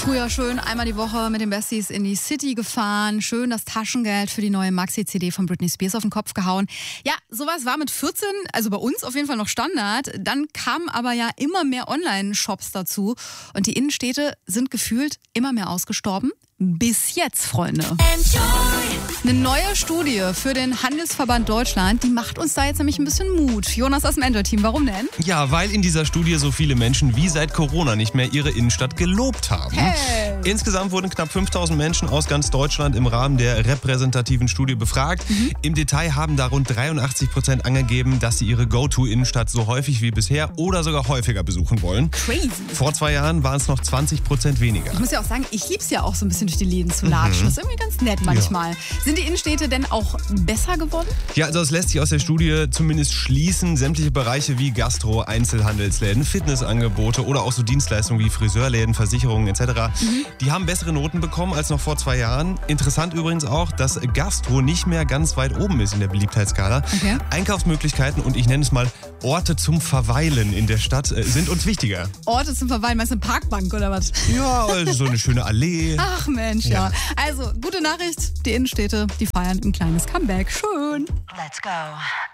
Früher schön einmal die Woche mit den Besties in die City gefahren, schön das Taschengeld für die neue Maxi-CD von Britney Spears auf den Kopf gehauen. Ja, sowas war mit 14, also bei uns auf jeden Fall noch Standard. Dann kamen aber ja immer mehr Online-Shops dazu und die Innenstädte sind gefühlt immer mehr ausgestorben. Bis jetzt, Freunde. Eine neue Studie für den Handelsverband Deutschland, die macht uns da jetzt nämlich ein bisschen Mut. Jonas aus dem Enjoy-Team, warum denn? Ja, weil in dieser Studie so viele Menschen wie seit Corona nicht mehr ihre Innenstadt gelobt haben. Hey. Insgesamt wurden knapp 5000 Menschen aus ganz Deutschland im Rahmen der repräsentativen Studie befragt. Im Detail haben da rund 83% angegeben, dass sie ihre Go-To-Innenstadt so häufig wie bisher oder sogar häufiger besuchen wollen. Crazy. Vor 2 Jahren waren es noch 20% weniger. Ich muss ja auch sagen, ich lieb's ja auch so ein bisschen durch die Läden zu latschen. Das ist irgendwie ganz nett manchmal. Ja. Sind die Innenstädte denn auch besser geworden? Ja, also es lässt sich aus der Studie zumindest schließen. Sämtliche Bereiche wie Gastro, Einzelhandelsläden, Fitnessangebote oder auch so Dienstleistungen wie Friseurläden, Versicherungen etc. Die haben bessere Noten bekommen als noch vor 2 Jahren. Interessant übrigens auch, dass Gastro nicht mehr ganz weit oben ist in der Beliebtheitsskala. Okay. Einkaufsmöglichkeiten und ich nenne es mal Orte zum Verweilen in der Stadt sind uns wichtiger. Orte zum Verweilen, meinst du eine Parkbank oder was? Ja, so eine schöne Allee. Ach Mensch, ja. Also, gute Nachricht, die Innenstädte, die feiern ein kleines Comeback. Schön. Let's go.